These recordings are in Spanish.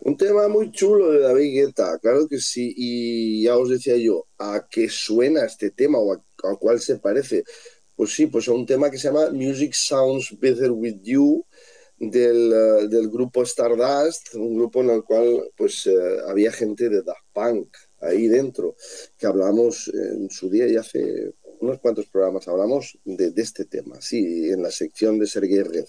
Un tema muy chulo de David Guetta, claro que sí. Y ya os decía yo, ¿a qué suena este tema o a cuál se parece? Pues sí, pues a un tema que se llama Music Sounds Better With You del grupo Stardust, un grupo en el cual pues había gente de Daft Punk ahí dentro, que hablamos en su día y hace unos cuantos programas hablamos de este tema, sí, en la sección de Sergei Red.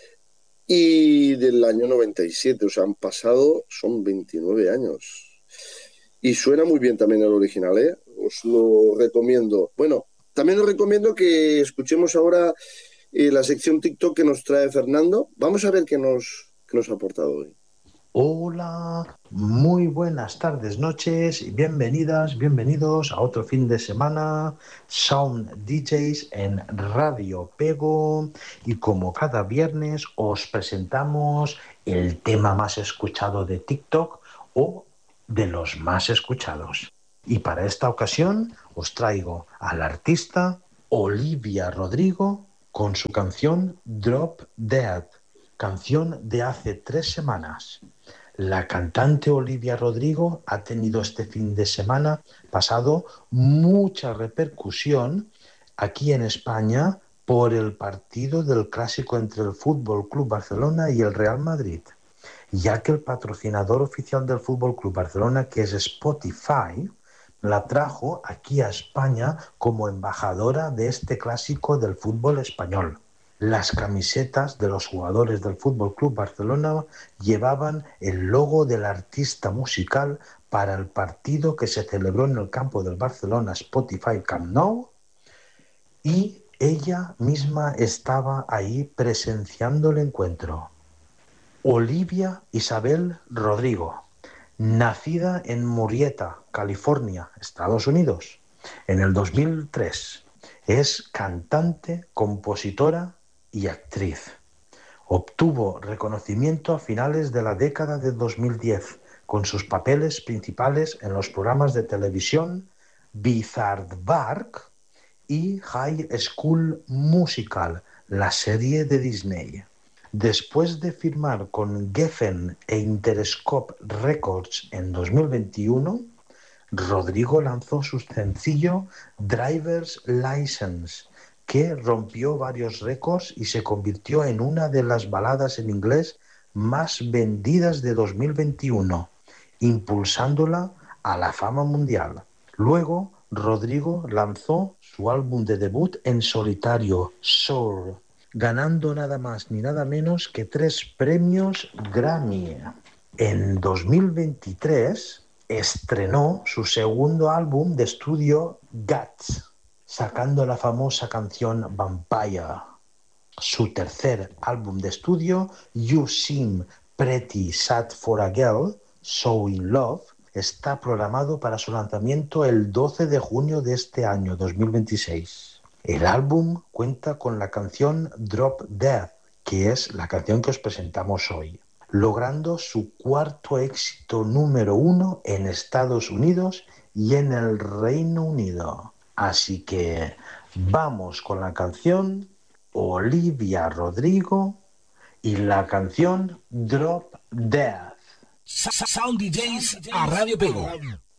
Y del año 97, o sea, han pasado, son 29 años. Y suena muy bien también el original, ¿eh? Os lo recomiendo. Bueno, también os recomiendo que escuchemos ahora la sección TikTok que nos trae Fernando. Vamos a ver qué nos ha aportado hoy. Hola, muy buenas tardes, noches y bienvenidas, bienvenidos a otro fin de semana, Sound DJs en Radio Pego y como cada viernes os presentamos el tema más escuchado de TikTok o de los más escuchados. Y para esta ocasión os traigo al artista Olivia Rodrigo con su canción Drop Dead, canción de hace 3 semanas. La cantante Olivia Rodrigo ha tenido este fin de semana pasado mucha repercusión aquí en España por el partido del clásico entre el Fútbol Club Barcelona y el Real Madrid, ya que el patrocinador oficial del Fútbol Club Barcelona, que es Spotify, la trajo aquí a España como embajadora de este clásico del fútbol español. Las camisetas de los jugadores del Fútbol Club Barcelona llevaban el logo del artista musical para el partido que se celebró en el campo del Barcelona Spotify Camp Nou, y ella misma estaba ahí presenciando el encuentro. Olivia Isabel Rodrigo, nacida en Murrieta, California, Estados Unidos, en el 2003, es cantante, compositora y actriz. Obtuvo reconocimiento a finales de la década de 2010 con sus papeles principales en los programas de televisión Bizarre y High School Musical, la serie de Disney. Después de firmar con Geffen e Interscope Records en 2021, Rodrigo lanzó su sencillo Driver's License, que rompió varios récords y se convirtió en una de las baladas en inglés más vendidas de 2021, impulsándola a la fama mundial. Luego, Rodrigo lanzó su álbum de debut en solitario, Soul, ganando nada más ni nada menos que 3 premios Grammy. En 2023 estrenó su segundo álbum de estudio, Guts, sacando la famosa canción Vampire. Su tercer álbum de estudio, You Seem Pretty Sad for a Girl, So in Love, está programado para su lanzamiento el 12 de junio de este año 2026. El álbum cuenta con la canción Drop Dead, que es la canción que os presentamos hoy, logrando su cuarto éxito número uno en Estados Unidos y en el Reino Unido. Así que vamos con la canción Olivia Rodrigo y la canción Drop Dead. Sound DJs a Radio Pego.